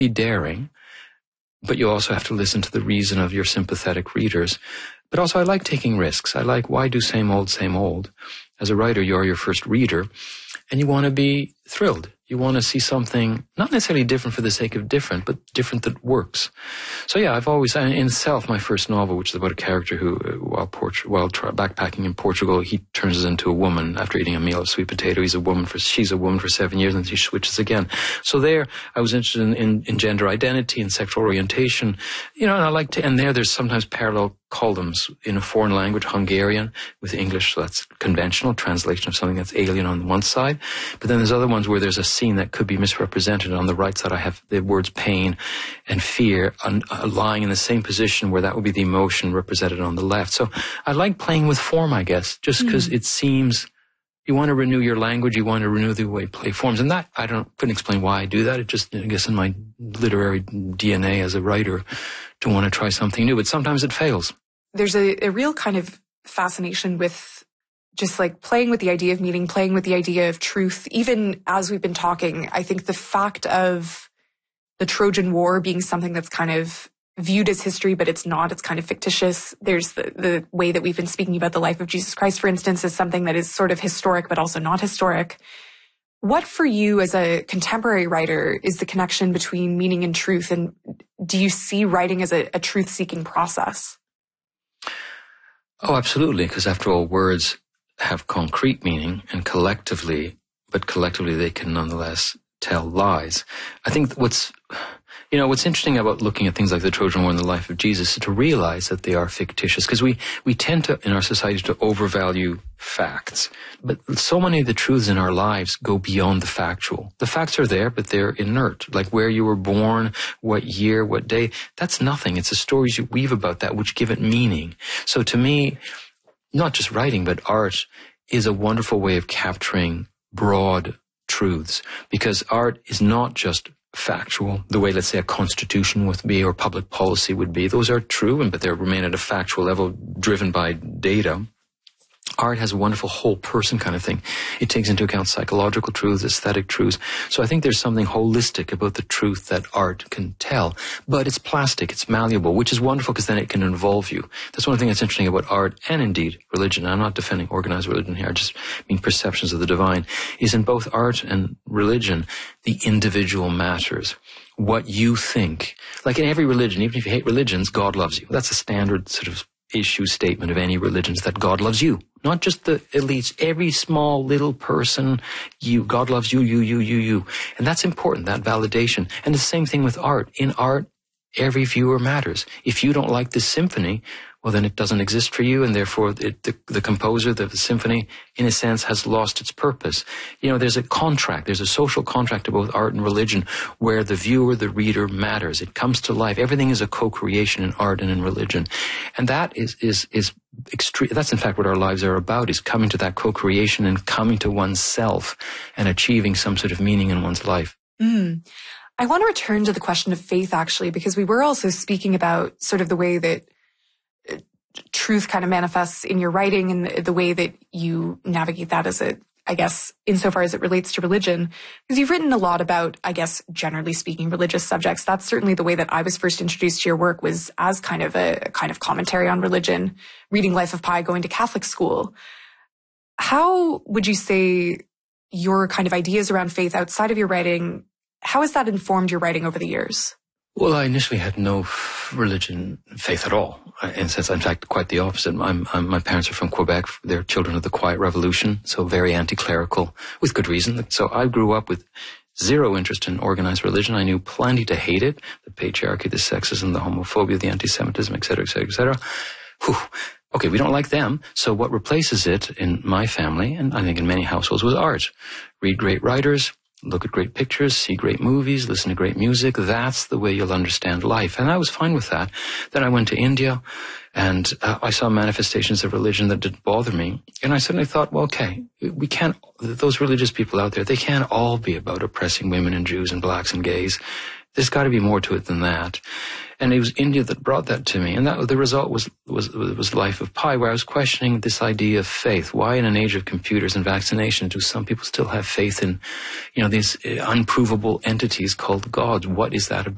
be daring, but you also have to listen to the reason of your sympathetic readers. But also I like taking risks. I like, why do same old, same old? As a writer, you are your first reader, and you want to be thrilled. You want to see something not necessarily different for the sake of different, but different that works. So yeah, I've always, in Self, my first novel, which is about a character who, while backpacking in Portugal, he turns into a woman after eating a meal of sweet potato. She's a woman for 7 years, and she switches again. So there, I was interested in gender identity and sexual orientation, and I like to, and there's sometimes parallel columns in a foreign language, Hungarian, with English, so that's conventional translation of something that's alien on one side. But then there's other ones where there's a scene that could be misrepresented. On the right side, I have the words pain and fear lying in the same position where that would be the emotion represented on the left. So I like playing with form, I guess, just because it seems you want to renew your language, you want to renew the way play forms. And that, couldn't explain why I do that. It just, I guess, in my literary DNA as a writer to want to try something new, but sometimes it fails. There's a real kind of fascination with just like playing with the idea of meaning, playing with the idea of truth. Even as we've been talking, I think the fact of the Trojan War being something that's kind of viewed as history, but it's not, it's kind of fictitious. There's the way that we've been speaking about the life of Jesus Christ, for instance, is something that is sort of historic, but also not historic. What for you as a contemporary writer is the connection between meaning and truth? And do you see writing as a truth-seeking process? Oh, absolutely, because after all, words have concrete meaning and collectively they can nonetheless tell lies. I think what's interesting about looking at things like the Trojan War and the life of Jesus is to realize that they are fictitious, because we tend to, in our society, to overvalue facts. But so many of the truths in our lives go beyond the factual. The facts are there, but they're inert. Like where you were born, what year, what day, that's nothing. It's the stories you weave about that which give it meaning. So to me, not just writing, but art is a wonderful way of capturing broad truths, because art is not just factual, the way, let's say, a constitution would be or public policy would be. Those are true, but they remain at a factual level driven by data. Art has a wonderful whole person kind of thing. It takes into account psychological truths, aesthetic truths. So I think there's something holistic about the truth that art can tell. But it's plastic, it's malleable, which is wonderful because then it can involve you. That's one thing that's interesting about art and indeed religion. I'm not defending organized religion here, I just mean perceptions of the divine. Is in both art and religion, the individual matters. What you think. Like in every religion, even if you hate religions, God loves you. That's a standard sort of issue statement of any religions, that God loves you. Not just the elites, every small little person, God loves you, you. And that's important, that validation. And the same thing with art. In art, every viewer matters. If you don't like this symphony, well, then it doesn't exist for you, and therefore the composer, the symphony, in a sense, has lost its purpose. There's a contract, there's a social contract to both art and religion where the viewer, the reader matters. It comes to life. Everything is a co-creation in art and in religion. And that is extreme. That's in fact what our lives are about, is coming to that co-creation and coming to oneself and achieving some sort of meaning in one's life. I want to return to the question of faith, actually, because we were also speaking about sort of the way that truth kind of manifests in your writing and the way that you navigate that I guess, insofar as it relates to religion. Because you've written a lot about, I guess, generally speaking, religious subjects. That's certainly the way that I was first introduced to your work, was as kind of a kind of commentary on religion, reading Life of Pi, going to Catholic school. How would you say your kind of ideas around faith outside of your writing, how has that informed your writing over the years? Well, I initially had no faith at all. In fact, quite the opposite. My parents are from Quebec. They're children of the Quiet Revolution, so very anti-clerical, with good reason. So I grew up with zero interest in organized religion. I knew plenty to hate it, the patriarchy, the sexism, the homophobia, the anti-Semitism, et cetera, et cetera, et cetera. Whew. Okay, we don't like them, so what replaces it in my family, and I think in many households, was art. Read great writers, look at great pictures, see great movies, listen to great music. That's the way you'll understand life. And I was fine with that. Then I went to India and I saw manifestations of religion that didn't bother me. And I suddenly thought, well, okay, we can't, those religious people out there, they can't all be about oppressing women and Jews and blacks and gays. There's got to be more to it than that. And it was India that brought that to me. And that the result was Life of Pi, where I was questioning this idea of faith. Why in an age of computers and vaccination do some people still have faith in, these unprovable entities called gods? What is that about?